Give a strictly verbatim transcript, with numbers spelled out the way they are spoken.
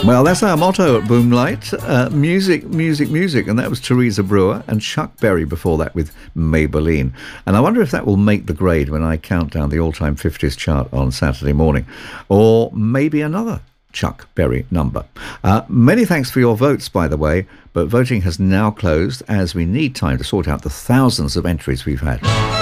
Well, that's our motto at Boomlight. Uh, music, music, music. And that was Teresa Brewer and Chuck Berry before that with Maybelline. And I wonder if that will make the grade when I count down the all-time fifties chart on Saturday morning. Or maybe another Chuck Berry number. Uh, many thanks for your votes, by the way, but voting has now closed as we need time to sort out the thousands of entries we've had.